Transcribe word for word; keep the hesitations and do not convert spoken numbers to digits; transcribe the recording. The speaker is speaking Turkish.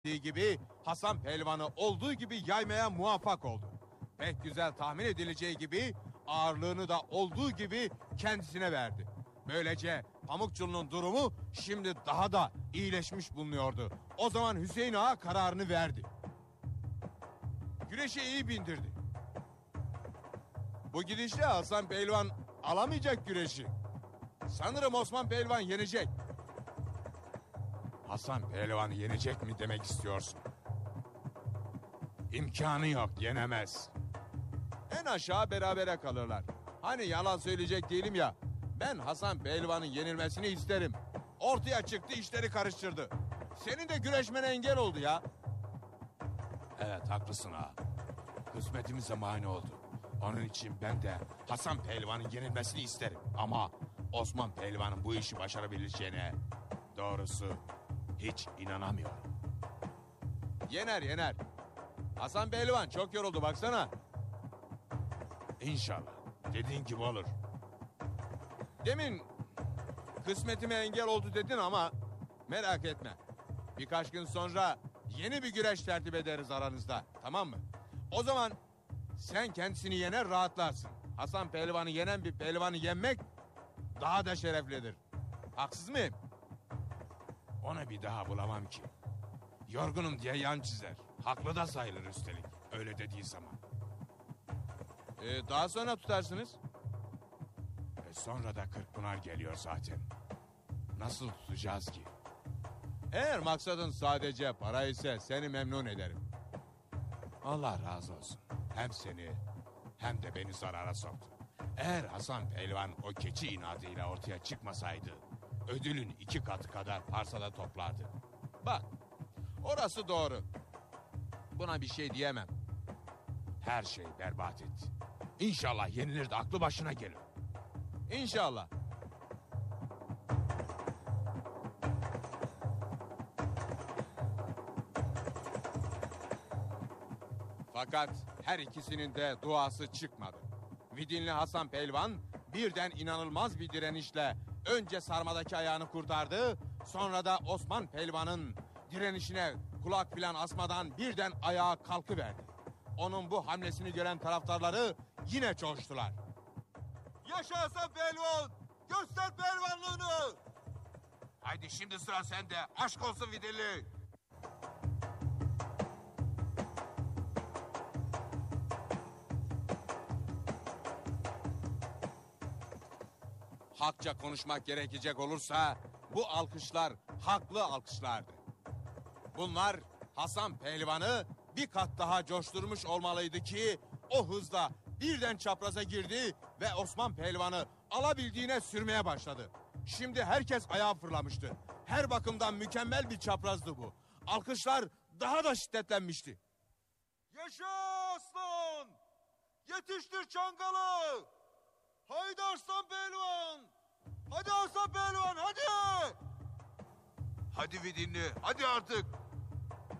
gibi Hasan Pehlivan'ı olduğu gibi yaymaya muvaffak oldu. Pek güzel tahmin edileceği gibi ağırlığını da olduğu gibi kendisine verdi. Böylece Pamukçulu'nun durumu şimdi daha da iyileşmiş bulunuyordu. O zaman Hüseyin Ağa kararını verdi. Güreşi iyi bindirdi. Bu gidişle Hasan Pehlivan alamayacak güreşi. Sanırım Osman Pehlivan yenecek. Hasan Pehlivan'ı yenecek mi demek istiyorsun? İmkanı yok, yenemez. En aşağı berabere kalırlar. Hani yalan söyleyecek değilim ya. Ben Hasan Pehlivan'ın yenilmesini isterim. Ortaya çıktı, işleri karıştırdı. Senin de güreşmene engel oldu ya. Evet, haklısın ha. Kısmetimize mani oldu. Onun için ben de Hasan Pehlivan'ın yenilmesini isterim. Ama Osman Pehlivan'ın bu işi başarabileceğine doğrusu hiç inanamıyorum. Yener yener. Hasan Pehlivan çok yoruldu baksana. İnşallah. Dediğin gibi olur. Demin kısmetime engel oldu dedin ama merak etme. Birkaç gün sonra yeni bir güreş tertip ederiz aranızda. Tamam mı? O zaman sen kendisini yener rahatlarsın. Hasan Pehlivan'ı yenen bir pehlivanı yenmek daha da şereflidir. Haksız mıyım? Onu bir daha bulamam ki. Yorgunum diye yan çizer. Haklı da sayılır üstelik. Öyle dediği zaman. Ee, daha sonra tutarsınız. E sonra da Kırkpınar geliyor zaten. Nasıl tutacağız ki? Eğer maksadın sadece para ise seni memnun ederim. Allah razı olsun. Hem seni hem de beni zarara soktu. Eğer Hasan Pehlivan o keçi inadıyla ortaya çıkmasaydı ödülün iki katı kadar parsada toplardı. Bak, orası doğru. Buna bir şey diyemem. Her şey berbat etti. İnşallah yenilir de aklı başına gelir. İnşallah. Fakat her ikisinin de duası çıkmadı. Vidinli Hasan Pehlivan birden inanılmaz bir direnişle önce sarmadaki ayağını kurtardı, sonra da Osman Pehlivan'ın direnişine kulak filan asmadan birden ayağa kalkıverdi. Onun bu hamlesini gören taraftarları yine coştular. Yaşa Hasan Pehlivan! Göster pehlivanlığını! Haydi şimdi sıra sende. Aşk olsun Vidinli! Hakça konuşmak gerekecek olursa bu alkışlar haklı alkışlardı. Bunlar Hasan Pehlivan'ı bir kat daha coşturmuş olmalıydı ki o hızla birden çapraza girdi ve Osman Pehlivan'ı alabildiğine sürmeye başladı. Şimdi herkes ayağa fırlamıştı. Her bakımdan mükemmel bir çaprazdı bu. Alkışlar daha da şiddetlenmişti. Yaşa aslan! Yetiştir Çangalı! Haydi Arslan Pehlivan! Hadi Arslan Pehlivan hadi! Hadi Vidinli hadi artık!